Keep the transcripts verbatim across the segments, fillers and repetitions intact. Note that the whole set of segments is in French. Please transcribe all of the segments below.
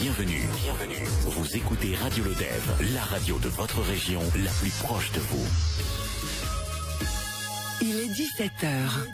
Bienvenue, bienvenue. Vous écoutez Radio Lodève, la radio de votre région, la plus proche de vous. Il est dix-sept heures.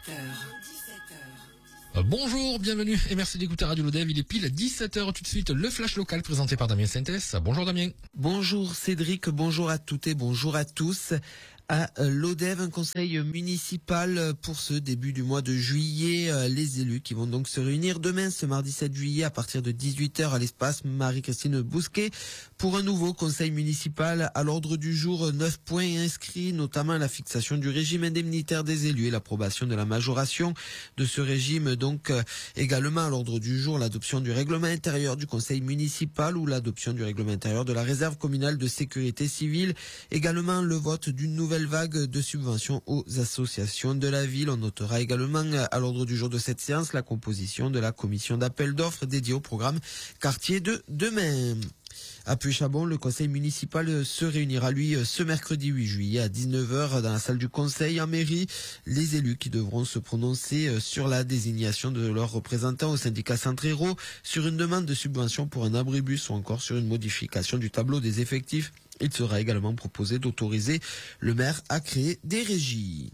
Bonjour, bienvenue et merci d'écouter Radio Lodève. Il est pile dix-sept heures tout de suite. Le flash local présenté par Damien Sintès. Bonjour Damien. Bonjour Cédric, bonjour à toutes et bonjour à tous. À Lodève, un conseil municipal pour ce début du mois de juillet. Les élus qui vont donc se réunir demain, ce mardi sept juillet, à partir de dix-huit heures à l'espace Marie-Christine Bousquet, pour un nouveau conseil municipal. À l'ordre du jour, neuf points inscrits, notamment la fixation du régime indemnitaire des élus et l'approbation de la majoration de ce régime. Donc également à l'ordre du jour, l'adoption du règlement intérieur du conseil municipal ou l'adoption du règlement intérieur de la réserve communale de sécurité civile. Également le vote d'une nouvelle vague de subventions aux associations de la ville. On notera également à l'ordre du jour de cette séance la composition de la commission d'appel d'offres dédiée au programme Quartier de demain. À Puy-Chabon, le conseil municipal se réunira, lui, ce mercredi huit juillet à dix-neuf heures dans la salle du conseil en mairie. Les élus qui devront se prononcer sur la désignation de leurs représentants au syndicat Centrero, sur une demande de subvention pour un abribus ou encore sur une modification du tableau des effectifs. Il sera également proposé d'autoriser le maire à créer des régies.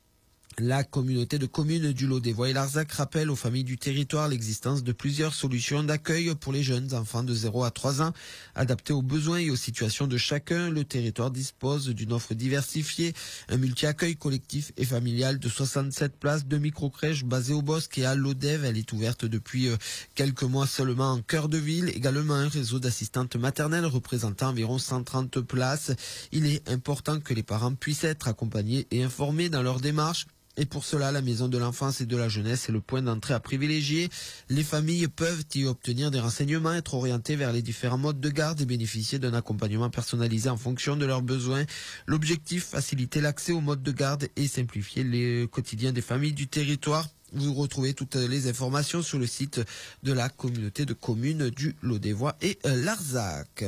La communauté de communes du Lot des Voies et Larzac rappelle aux familles du territoire l'existence de plusieurs solutions d'accueil pour les jeunes enfants de zéro à trois ans, adaptées aux besoins et aux situations de chacun. Le territoire dispose d'une offre diversifiée, un multi-accueil collectif et familial de soixante-sept places de micro-crèche basée au Bosque et à Lodève. Elle est ouverte depuis quelques mois seulement en cœur de ville. Également un réseau d'assistantes maternelles représentant environ cent trente places. Il est important que les parents puissent être accompagnés et informés dans leur démarche. Et pour cela, la maison de l'enfance et de la jeunesse est le point d'entrée à privilégier. Les familles peuvent y obtenir des renseignements, être orientées vers les différents modes de garde et bénéficier d'un accompagnement personnalisé en fonction de leurs besoins. L'objectif, faciliter l'accès aux modes de garde et simplifier le quotidien des familles du territoire. Vous retrouvez toutes les informations sur le site de la communauté de communes du Lot des Voies et Larzac.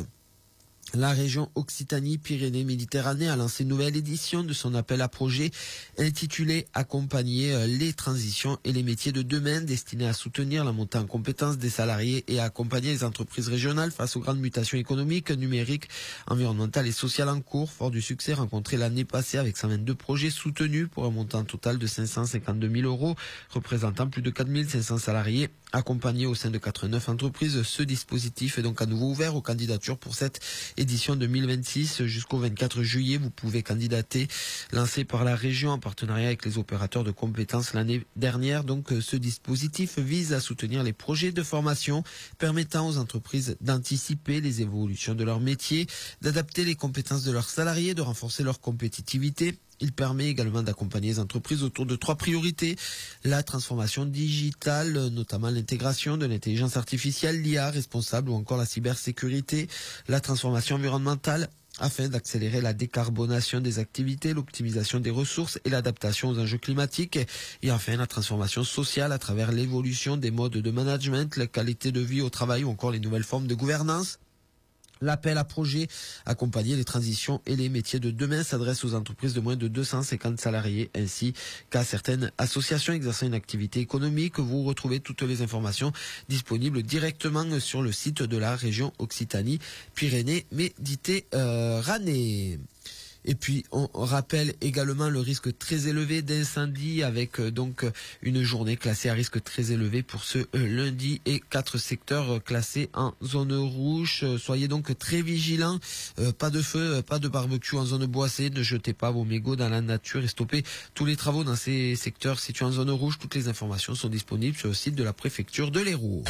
La région Occitanie-Pyrénées-Méditerranée a lancé une nouvelle édition de son appel à projet intitulé « Accompagner les transitions et les métiers de demain » destiné à soutenir la montée en compétences des salariés et à accompagner les entreprises régionales face aux grandes mutations économiques, numériques, environnementales et sociales en cours. Fort du succès rencontré l'année passée avec cent vingt-deux projets soutenus pour un montant total de cinq cent cinquante-deux mille euros, représentant plus de quatre mille cinq cents salariés accompagnés au sein de quatre-vingt-neuf entreprises. Ce dispositif est donc à nouveau ouvert aux candidatures pour cette édition deux mille vingt-six jusqu'au vingt-quatre juillet. Vous pouvez candidater, lancé par la région en partenariat avec les opérateurs de compétences l'année dernière. Donc ce dispositif vise à soutenir les projets de formation permettant aux entreprises d'anticiper les évolutions de leur métier, d'adapter les compétences de leurs salariés, de renforcer leur compétitivité. Il permet également d'accompagner les entreprises autour de trois priorités: la transformation digitale, notamment l'intégration de l'intelligence artificielle, l'I A responsable ou encore la cybersécurité, la transformation environnementale afin d'accélérer la décarbonation des activités, l'optimisation des ressources et l'adaptation aux enjeux climatiques, et enfin la transformation sociale à travers l'évolution des modes de management, la qualité de vie au travail ou encore les nouvelles formes de gouvernance. L'appel à projet accompagner les transitions et les métiers de demain s'adresse aux entreprises de moins de deux cent cinquante salariés ainsi qu'à certaines associations exerçant une activité économique. Vous retrouvez toutes les informations disponibles directement sur le site de la région Occitanie-Pyrénées-Méditerranée. Et puis on rappelle également le risque très élevé d'incendie avec euh, donc une journée classée à risque très élevé pour ce euh, lundi et quatre secteurs euh, classés en zone rouge. Euh, soyez donc très vigilants. Euh, pas de feu, euh, pas de barbecue en zone boisée. Ne jetez pas vos mégots dans la nature et stoppez tous les travaux dans ces secteurs situés en zone rouge. Toutes les informations sont disponibles sur le site de la préfecture de l'Hérault.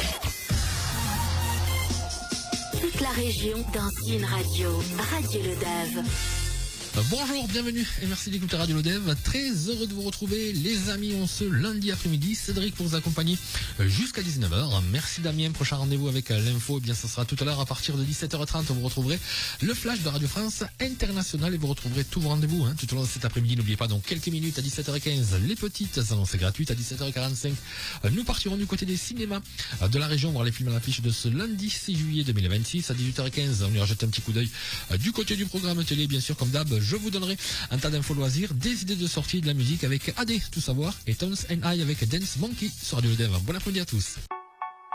Toute la région dans une radio. Radio Lodève. Bonjour, bienvenue et merci d'écouter Radio Lodève. Très heureux de vous retrouver les amis en ce lundi après-midi. Cédric pour vous accompagner jusqu'à dix-neuf heures. Merci Damien, prochain rendez-vous avec l'info. Eh bien, ça sera tout à l'heure à partir de dix-sept heures trente. Vous retrouverez le flash de Radio France Internationale et vous retrouverez tous vos rendez-vous hein, tout au long de cet après-midi. N'oubliez pas, dans quelques minutes à dix-sept heures quinze, les petites annonces gratuites. À dix-sept heures quarante-cinq, nous partirons du côté des cinémas de la région voir les films à l'affiche de ce lundi six juillet deux mille vingt-six. À dix-huit heures quinze, on ira jeter un petit coup d'œil du côté du programme télé, bien sûr, comme d'hab. Je vous donnerai un tas d'infos loisirs, des idées de sortie, de la musique avec A D, tout savoir, et Tones and I avec Dance Monkey sur Radio Lodève. Bon après-midi à tous.